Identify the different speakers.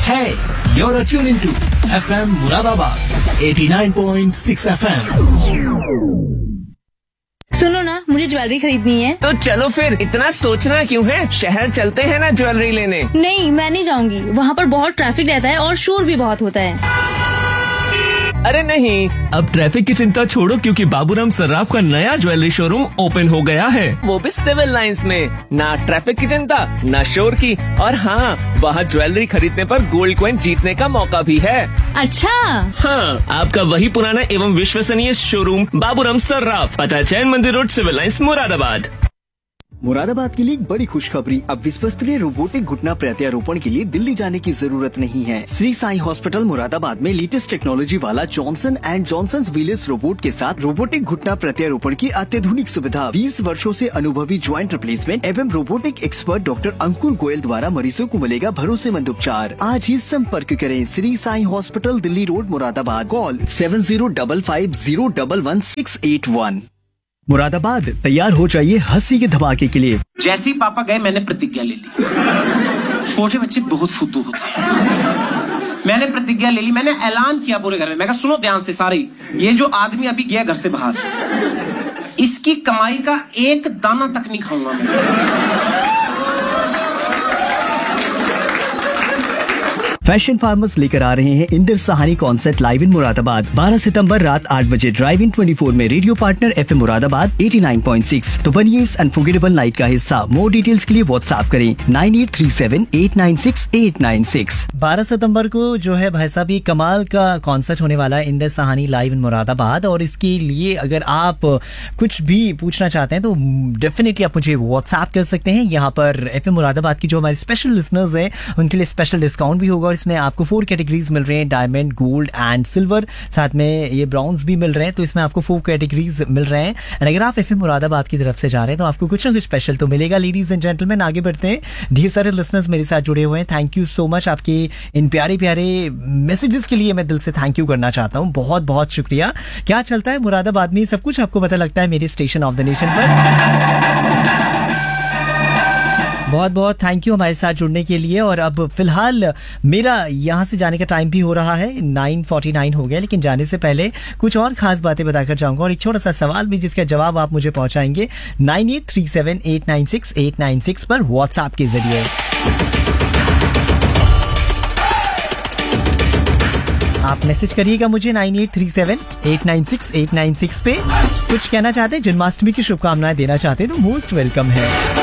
Speaker 1: Hey, you're tuned into FM Muradabad 89.6 FM.
Speaker 2: सुनो ना, मुझे ज्वेलरी खरीदनी है।
Speaker 3: तो चलो फिर, इतना सोचना क्यों है? शहर चलते हैं ना ज्वेलरी लेने।
Speaker 2: नहीं, मैं नहीं जाऊंगी। वहाँ पर बहुत ट्रैफिक रहता है और शोर भी बहुत होता है।
Speaker 3: अरे नहीं,
Speaker 4: अब ट्रैफिक की चिंता छोड़ो, क्योंकि बाबूराम सर्राफ का नया ज्वेलरी शोरूम ओपन हो गया है।
Speaker 3: वो भी सिविल लाइंस में। ना ट्रैफिक की चिंता, ना शोर की, और हाँ, वहाँ ज्वेलरी खरीदने पर गोल्ड कॉइन जीतने का मौका भी है।
Speaker 2: अच्छा।
Speaker 4: हाँ, आपका वही पुराना एवं विश्वसनीय शोरूम बाबूराम सर्राफ, पता जैन मंदिर road, civil lines, Moradabad.
Speaker 5: Moradabad के लिए एक बड़ी खुशखबरी। अब विश्वस्तरीय रोबोटिक घुटना प्रत्यारोपण के लिए दिल्ली जाने की जरूरत नहीं है। श्री साई हॉस्पिटल मुरादाबाद में लेटेस्ट टेक्नोलॉजी वाला Johnson and Johnson wheels robot के साथ रोबोटिक घुटना प्रत्यारोपण की अत्याधुनिक सुविधा। 20 वर्षों से अनुभवी ज्वाइंट रिप्लेसमेंट एवं रोबोटिक एक्सपर्ट डॉक्टर अंकुर गोयल द्वारा मरीजों को मिलेगा भरोसेमंद उपचार। आज ही संपर्क करें Shri Sai hospital, Delhi road, Moradabad. Call 7055011681। Moradabad, तैयार हो जाइए हंसी के धमाके के लिए।
Speaker 6: जैसे ही पापा गए मैंने प्रतिज्ञा ले ली। छोटे बच्चे बहुत फुद्दू होते हैं। मैंने प्रतिज्ञा ले ली, मैंने ऐलान किया पूरे घर में। मैं कहा सुनो ध्यान से सारे, ये जो आदमी अभी गया घर से बाहर, इसकी कमाई का एक दाना तक नहीं खाऊंगा मैं।
Speaker 5: फैशन फार्मर्स लेकर आ रहे हैं Inder Sahani concert live in Moradabad. 12 सितंबर रात 8 बजे ड्राइव इन 24 में रेडियो पार्टनर FM मुरादाबाद 89.6। तो बनिए इस अनफॉरगेटेबल नाइट का हिस्सा। मोर डिटेल्स के लिए व्हाट्सएप करें 9837896896।
Speaker 7: 12 सितंबर को जो है भाई साहब, ये कमाल का कॉन्सर्ट होने वाला है इंदर सहानी लाइव इन मुरादाबाद। और इसके लिए अगर आप कुछ भी पूछना चाहते हैं तो डेफिनेटली आप मुझे व्हाट्सएप कर सकते हैं। यहाँ पर FM मुरादाबाद की जो हमारे स्पेशल लिसनर्स हैं उनके लिए स्पेशल डिस्काउंट भी होगा। इसमें आपको 4 कैटेगरीज मिल रहे हैं, डायमंड, गोल्ड एंड सिल्वर, साथ में ये ब्रॉन्ज भी मिल रहे हैं। तो इसमें आपको 4 कैटेगरीज मिल रहे हैं। एंड अगर आप FM मुरादाबाद की तरफ से जा रहे हैं तो आपको कुछ ना कुछ स्पेशल तो मिलेगा। लेडीज एंड जेंटलमैन, आगे बढ़ते हैं। ढेर सारे लिसनर्स मेरे साथ जुड़े हुए हैं। Thank you so much. आपके इन प्यारे प्यारे मैसेजेस के लिए मैं दिल से थैंक यू करना चाहता हूँ। बहुत बहुत शुक्रिया। क्या चलता है मुरादाबाद में, सब कुछ आपको पता लगता है मेरे स्टेशन ऑफ द नेशन पर। बहुत बहुत थैंक यू हमारे साथ जुड़ने के लिए। और अब फिलहाल मेरा यहाँ से जाने का टाइम भी हो रहा है, 9:49 हो गया। लेकिन जाने से पहले कुछ और खास बातें बताकर जाऊंगा और एक छोटा सा सवाल भी, जिसका जवाब आप मुझे पहुंचाएंगे 9837896896 पर व्हाट्सएप के जरिए। आप मैसेज करिएगा मुझे 9837896896 पे। कुछ कहना चाहते हैं, जन्माष्टमी की शुभकामनाएं देना चाहते हैं तो मोस्ट वेलकम है।